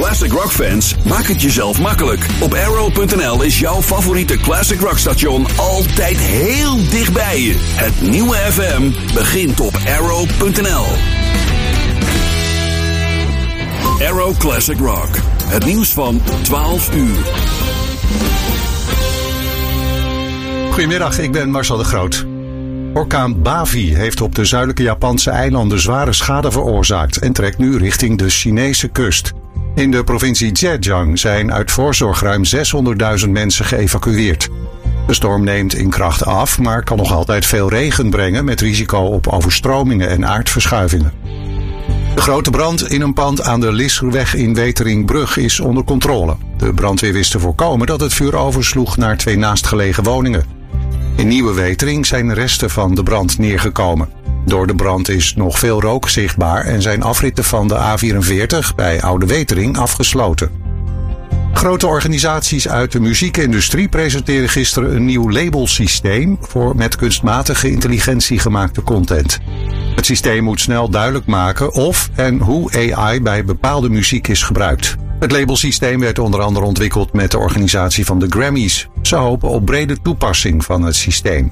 classic rock fans, maak het jezelf makkelijk. Op Arrow.nl is jouw favoriete classic rock station altijd heel dichtbij je. Het nieuwe FM begint op Arrow.nl. Arrow Classic Rock. Het nieuws van 12 uur. Goedemiddag, ik ben Marcel de Groot. Orkaan Bavi heeft op de zuidelijke Japanse eilanden zware schade veroorzaakt en trekt nu richting de Chinese kust. In de provincie Zhejiang zijn uit voorzorg ruim 600.000 mensen geëvacueerd. De storm neemt in kracht af, maar kan nog altijd veel regen brengen met risico op overstromingen en aardverschuivingen. De grote brand in een pand aan de Lisserweg in Weteringbrug is onder controle. De brandweer wist te voorkomen dat het vuur oversloeg naar 2 naastgelegen woningen. In Nieuwe Wetering zijn resten van de brand neergekomen. Door de brand is nog veel rook zichtbaar en zijn afritten van de A44 bij Oude Wetering afgesloten. Grote organisaties uit de muziekindustrie presenteerden gisteren een nieuw labelsysteem voor met kunstmatige intelligentie gemaakte content. Het systeem moet snel duidelijk maken of en hoe AI bij bepaalde muziek is gebruikt. Het labelsysteem werd onder andere ontwikkeld met de organisatie van de Grammys. Ze hopen op brede toepassing van het systeem.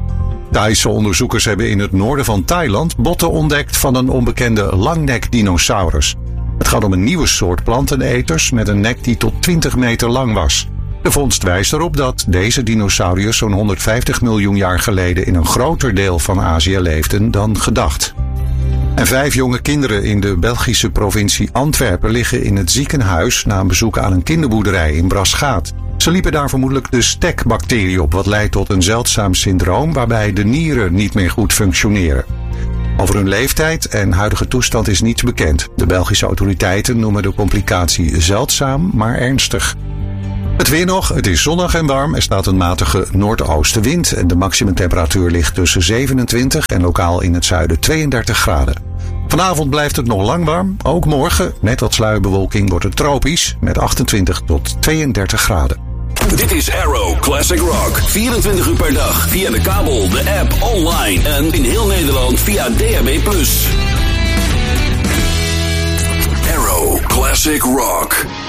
Thaise onderzoekers hebben in het noorden van Thailand botten ontdekt van een onbekende langnekdinosaurus. Het gaat om een nieuwe soort planteneters met een nek die tot 20 meter lang was. De vondst wijst erop dat deze dinosauriërs zo'n 150 miljoen jaar geleden in een groter deel van Azië leefden dan gedacht. En 5 jonge kinderen in de Belgische provincie Antwerpen liggen in het ziekenhuis na een bezoek aan een kinderboerderij in Braschaat. Ze liepen daar vermoedelijk de STEC-bacterie op, wat leidt tot een zeldzaam syndroom waarbij de nieren niet meer goed functioneren. Over hun leeftijd en huidige toestand is niets bekend. De Belgische autoriteiten noemen de complicatie zeldzaam, maar ernstig. Het weer nog, het is zonnig en warm. Er staat een matige noordoostenwind en de maximumtemperatuur ligt tussen 27 en lokaal in het zuiden 32 graden. Vanavond blijft het nog lang warm. Ook morgen, met wat sluierbewolking, wordt het tropisch met 28 tot 32 graden. Dit is Arrow Classic Rock. 24 uur per dag via de kabel, de app, online en in heel Nederland via DAB+. Arrow Classic Rock.